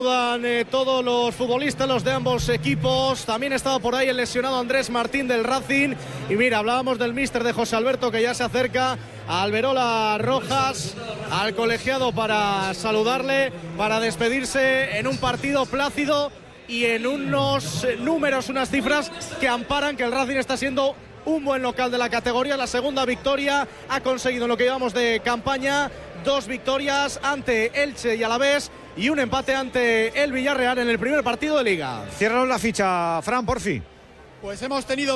Todos los futbolistas, los de ambos equipos. También estaba por ahí el lesionado Andrés Martín del Racing. Y mira, hablábamos del míster de José Alberto, que ya se acerca a Alberola Rojas, al colegiado, para saludarle, para despedirse en un partido plácido y en unos números, unas cifras que amparan que el Racing está siendo un buen local de la categoría. La segunda victoria ha conseguido en lo que llevamos de campaña, 2 victorias ante Elche y Alavés y un empate ante el Villarreal en el primer partido de Liga. Ciérranos la ficha, Fran, por fin. Pues hemos tenido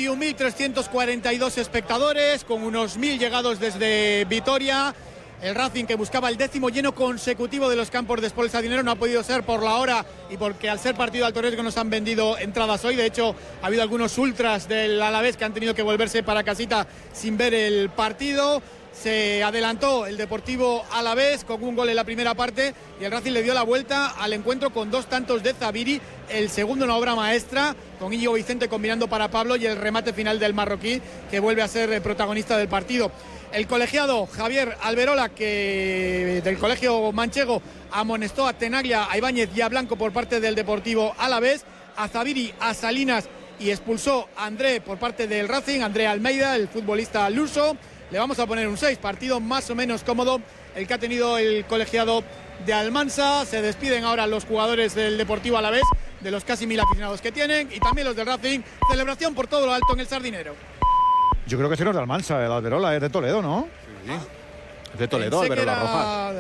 21.342 espectadores, con unos 1.000 llegados desde Vitoria. El Racing, que buscaba el 10º lleno consecutivo de los campos de Sport Dinero, no ha podido ser por la hora y porque al ser partido de alto riesgo nos han vendido entradas hoy. De hecho, ha habido algunos ultras del Alavés que han tenido que volverse para casita sin ver el partido. Se adelantó el Deportivo Alavés con un gol en la primera parte y el Racing le dio la vuelta al encuentro con 2 tantos de Zabiri, el segundo una obra maestra, con Íñigo Vicente combinando para Pablo, y el remate final del marroquí, que vuelve a ser el protagonista del partido. El colegiado Javier Alberola, que del colegio manchego, amonestó a Tenaglia, a Ibáñez y a Blanco por parte del Deportivo Alavés, a Zabiri, a Salinas, y expulsó a André por parte del Racing, André Almeida, el futbolista luso. Le vamos a poner un 6, partido más o menos cómodo el que ha tenido el colegiado de Almansa. Se despiden ahora los jugadores del Deportivo Alavés, de los casi 1.000 aficionados que tienen, y también los del Racing. Celebración por todo lo alto en el Sardinero. Yo creo que sí, los de Almansa, el Alberola es de Toledo, ¿no? Sí. Es de Toledo, Alberola Rojas.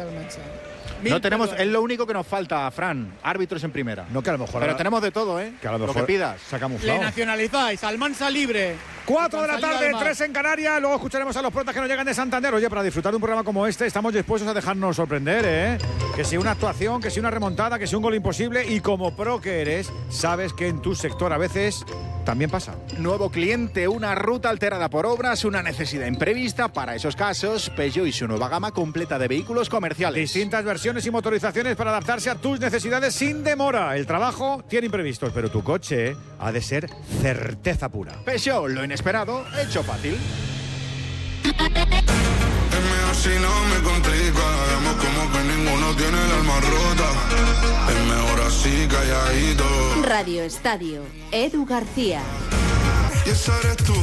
No tenemos, es lo único que nos falta, Fran, árbitros en primera. No, que a lo mejor. Pero tenemos de todo, ¿eh? Que a lo mejor que pidas. Se ha camuflado. Le nacionalizáis, Almansa libre. 4 de la tarde, 3 en Canarias. Luego escucharemos a los protas que nos llegan de Santander. Oye, para disfrutar de un programa como este, estamos dispuestos a dejarnos sorprender, ¿eh? Que si una actuación, que si una remontada, que si un gol imposible. Y como pro que eres, sabes que en tu sector a veces también pasa. Nuevo cliente, una ruta alterada por obras, una necesidad imprevista. Para esos casos, Peugeot y su nueva gama completa de vehículos comerciales. Distintas versiones y motorizaciones para adaptarse a tus necesidades sin demora. El trabajo tiene imprevistos, pero tu coche ha de ser certeza pura. Peugeot, lo inesperado, hecho fácil. Es mejor si no me complica. Vemos como que ninguno tiene el alma rota. Es mejor así, calladito. Radio Estadio, Edu García. Y esa eres tú.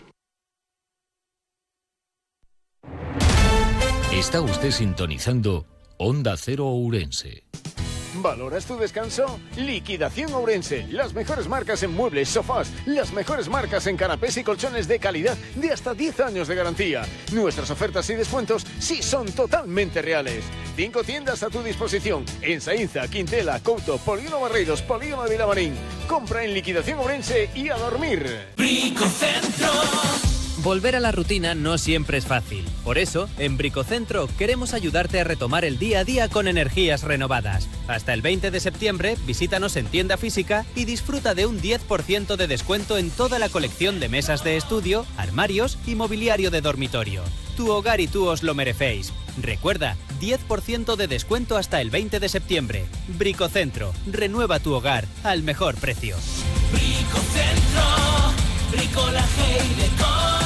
Está usted sintonizando Onda Cero Ourense. ¿Valoras tu descanso? Liquidación Ourense. Las mejores marcas en muebles, sofás, las mejores marcas en canapés y colchones de calidad de hasta 10 años de garantía. Nuestras ofertas y descuentos sí son totalmente reales. 5 tiendas a tu disposición en Saínza, Quintela, Couto, Polígono Barreiros, Polígono de Vilamarín. Compra en Liquidación Ourense y a dormir. Bricocentro. Volver a la rutina no siempre es fácil. Por eso, en Bricocentro queremos ayudarte a retomar el día a día con energías renovadas. Hasta el 20 de septiembre, visítanos en tienda física y disfruta de un 10% de descuento en toda la colección de mesas de estudio, armarios y mobiliario de dormitorio. Tu hogar y tú os lo merecéis. Recuerda, 10% de descuento hasta el 20 de septiembre. Bricocentro, renueva tu hogar al mejor precio. Bricocentro, bricolaje y decoración.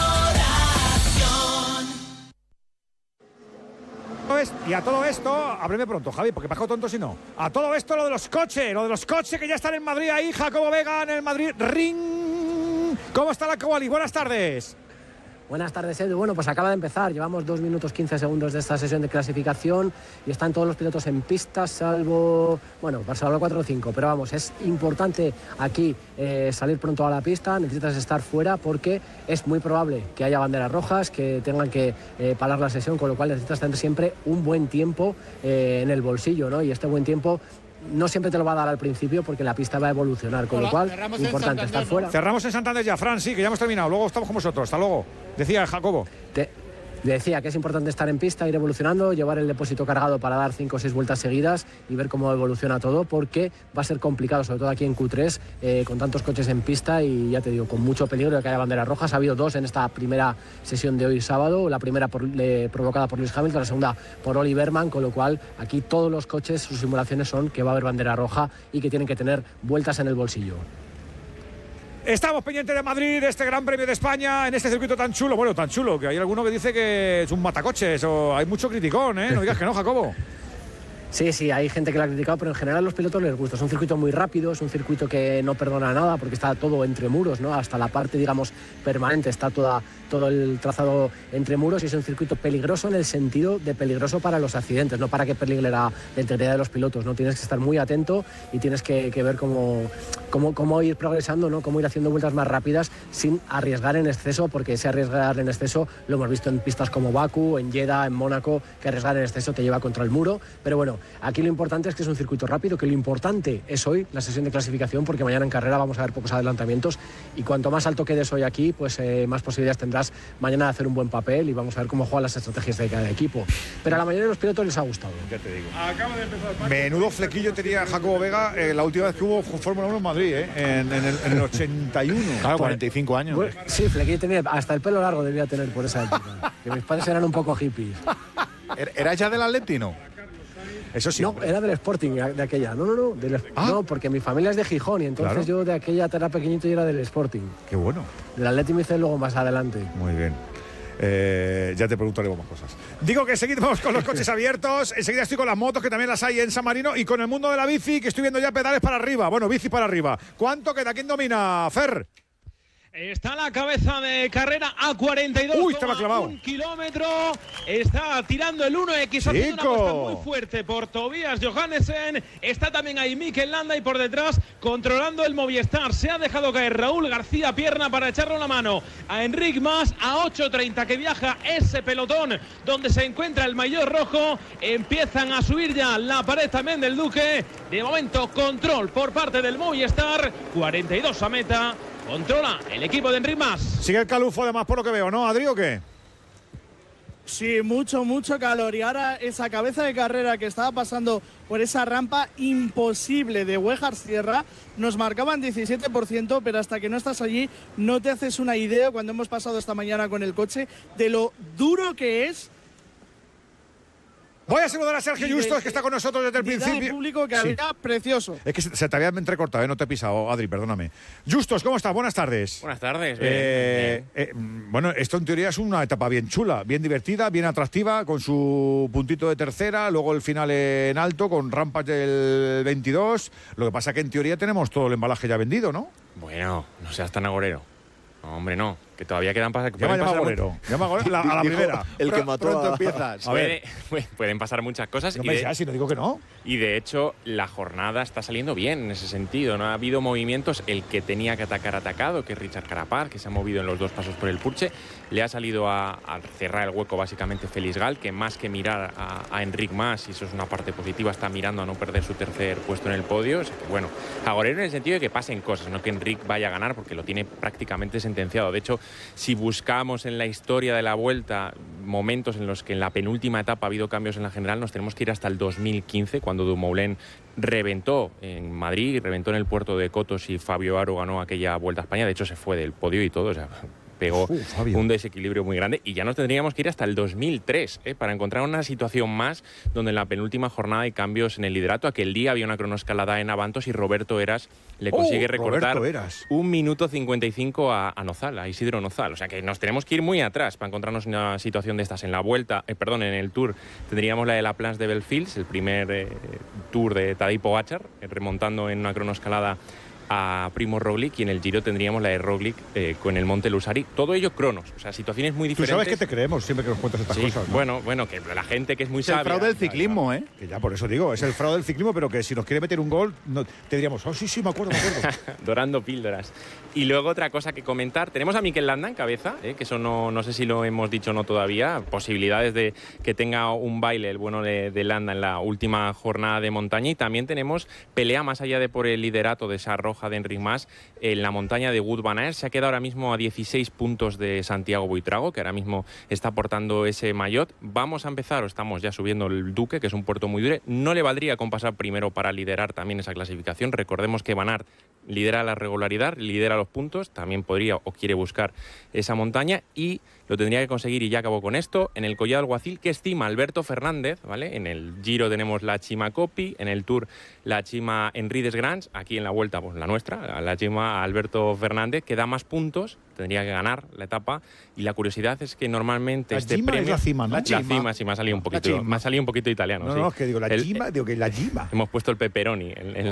Y a todo esto, ábreme pronto, Javi, porque bajo tonto si no. A todo esto lo de los coches que ya están en Madrid ahí. Jacobo Vega en el Madrid Ring. ¿Cómo está la Coali? Buenas tardes. Buenas tardes, Edu. Bueno, pues acaba de empezar. Llevamos 2 minutos 15 segundos de esta sesión de clasificación y están todos los pilotos en pista, salvo 4 o 5. Pero vamos, es importante aquí salir pronto a la pista. Necesitas estar fuera porque es muy probable que haya banderas rojas, que tengan que parar la sesión, con lo cual necesitas tener siempre un buen tiempo en el bolsillo, ¿no? Y este buen tiempo no siempre te lo va a dar al principio porque la pista va a evolucionar, con lo cual importante estar fuera. Cerramos en Santander ya, Fran, sí, que ya hemos terminado. Luego estamos con vosotros. Hasta luego. Decía Jacobo. Decía que es importante estar en pista, ir evolucionando, llevar el depósito cargado para dar 5 o 6 vueltas seguidas y ver cómo evoluciona todo, porque va a ser complicado, sobre todo aquí en Q3, con tantos coches en pista y ya te digo, con mucho peligro de que haya banderas rojas. Ha habido 2 en esta primera sesión de hoy sábado, la primera provocada por Lewis Hamilton, la segunda por Oli Berman, con lo cual aquí todos los coches, sus simulaciones son que va a haber bandera roja y que tienen que tener vueltas en el bolsillo. Estamos pendientes de Madrid, de este Gran Premio de España, en este circuito tan chulo. Bueno, tan chulo, que hay alguno que dice que es un matacoches o hay mucho criticón, ¿eh? No digas que no, Jacobo. Sí, hay gente que la ha criticado, pero en general a los pilotos les gusta. Es un circuito muy rápido, es un circuito que no perdona nada porque está todo entre muros, ¿no? Hasta la parte, digamos, permanente está todo el trazado entre muros, y es un circuito peligroso en el sentido de peligroso para los accidentes, no para que peligre la integridad de los pilotos, ¿no? Tienes que estar muy atento y tienes que ver cómo ir progresando, ¿no? Cómo ir haciendo vueltas más rápidas sin arriesgar en exceso, porque ese arriesgar en exceso lo hemos visto en pistas como Bakú, en Jeddah, en Mónaco, que arriesgar en exceso te lleva contra el muro. Pero bueno, aquí lo importante es que es un circuito rápido, que lo importante es hoy la sesión de clasificación, porque mañana en carrera vamos a ver pocos adelantamientos, y cuanto más alto quedes hoy aquí, pues más posibilidades tendrás mañana de hacer un buen papel, y vamos a ver cómo juegan las estrategias de cada equipo. Pero a la mayoría de los pilotos les ha gustado. Ya te digo. Acaba de empezar el parque. Menudo flequillo tenía Jacobo Vega la última vez que hubo Fórmula 1 en Madrid, en el 81. Claro, 45 años. Bueno, sí, flequillo tenía, hasta el pelo largo debía tener por esa época. Que mis padres eran un poco hippies. ¿Era ya del Atleti, no? Eso sí. No, era del Sporting de aquella. No. No, porque mi familia es de Gijón, y entonces claro, yo de aquella era pequeñito y era del Sporting. Qué bueno. Del Atleti me hice luego más adelante. Muy bien. Ya te preguntaremos más cosas. Digo que seguimos con los coches abiertos. Enseguida estoy con las motos, que también las hay en San Marino, y con el mundo de la bici, que estoy viendo ya pedales para arriba. Bueno, bici para arriba. ¿Cuánto queda? ¿Quién domina? Fer. Está la cabeza de carrera a 42. Uy, estaba clavado. Un kilómetro. Está tirando el 1X. Haciendo una apuesta muy fuerte por Tobias Johannesen. Está también ahí Mikel Landa, y por detrás controlando el Movistar. Se ha dejado caer Raúl García Pierna para echarle la mano a Enric Mas a 8:30, que viaja ese pelotón donde se encuentra el maillot rojo. Empiezan a subir ya la pared también del Duque. De momento control por parte del Movistar. 42 a meta. Controla el equipo de Enric Mas. Sigue el calufo además, por lo que veo, ¿no, Adri, o qué? Sí, mucho calor. Y ahora esa cabeza de carrera que estaba pasando por esa rampa imposible de Huejar Sierra, nos marcaban 17%, pero hasta que no estás allí no te haces una idea, cuando hemos pasado esta mañana con el coche, de lo duro que es. Voy a saludar a Sergio Justos, que está con nosotros desde el principio. El público que había precioso. Es que se te había entrecortado, no te he pisado, Adri, perdóname. Justos, ¿cómo estás? Buenas tardes. Buenas tardes. Bueno, esto en teoría es una etapa bien chula, bien divertida, bien atractiva, con su puntito de tercera, luego el final en alto, con rampas del 22. Lo que pasa es que en teoría tenemos todo el embalaje ya vendido, ¿no? Bueno, no seas tan agorero. No, hombre, no. Que todavía quedan Llama a la primera. El que mató pronto empiezas. Pueden pasar muchas cosas. No me seas, si no digo que no. Y de hecho, la jornada está saliendo bien en ese sentido. No ha habido movimientos. El que tenía que atacar, atacado, que es Richard Carapaz, que se ha movido en los dos pasos por el Purche. Le ha salido a cerrar el hueco básicamente Félix Gal, que más que mirar a Enric Mas, y eso es una parte positiva, está mirando a no perder su tercer puesto en el podio. O sea que, bueno, agorero en el sentido de que pasen cosas, no que Enric vaya a ganar, porque lo tiene prácticamente sentenciado. De hecho, si buscamos en la historia de la Vuelta momentos en los que en la penúltima etapa ha habido cambios en la general, nos tenemos que ir hasta el 2015, cuando Dumoulin reventó en Madrid, reventó en el puerto de Cotos, y Fabio Aro ganó aquella Vuelta a España. De hecho, se fue del podio y todo, o sea, pegó un desequilibrio muy grande, y ya nos tendríamos que ir hasta el 2003 para encontrar una situación más donde en la penúltima jornada hay cambios en el liderato. Aquel día había una cronoescalada en Avantos y Roberto Eras le consigue recortar 1 minuto 55 a Nozal, a Isidro Nozal. O sea que nos tenemos que ir muy atrás para encontrarnos una situación de estas. En la Vuelta, en el Tour, tendríamos la de la Plans de Belfields, el primer Tour de Tadej Pogačar, remontando en una cronoescalada a Primo Roglic, y en el Giro tendríamos la de Roglic con el Monte Lusari. Todo ello cronos, o sea, situaciones muy diferentes. Tú sabes que te creemos siempre que nos cuentas estas cosas, ¿no? Bueno, que la gente que es muy sabia. Es el fraude del ciclismo, Que ya por eso digo, es el fraude del ciclismo, pero que si nos quiere meter un gol, te diríamos, sí, me acuerdo. Dorando píldoras. Y luego otra cosa que comentar, tenemos a Mikel Landa en cabeza, que eso no sé si lo hemos dicho o no todavía, posibilidades de que tenga un baile el bueno de Landa en la última jornada de montaña, y también tenemos pelea más allá de por el liderato de esa roja de Enric Mas en la montaña de Wout van Aert. Se ha quedado ahora mismo a 16 puntos de Santiago Buitrago, que ahora mismo está portando ese maillot. Vamos a empezar, o estamos ya subiendo el Duque, que es un puerto muy duro. No le valdría con pasar primero para liderar también esa clasificación. Recordemos que Van Aert lidera la regularidad, lidera los puntos, también podría o quiere buscar esa montaña, y lo tendría que conseguir, y ya acabo con esto, en el Collado Alguacil, que estima Alberto Fernández, ¿vale? En el Giro tenemos la Chima Coppi, en el Tour la Chima Henri Desgrange, aquí en la Vuelta pues la nuestra, la Cima Alberto Fernández, que da más puntos, tendría que ganar la etapa. Y la curiosidad es que normalmente este premio es la cima, ¿no? La cima, sí, me ha salido un poquito italiano. No, sí. es que digo la Cima, digo que la Cima. Hemos puesto el pepperoni en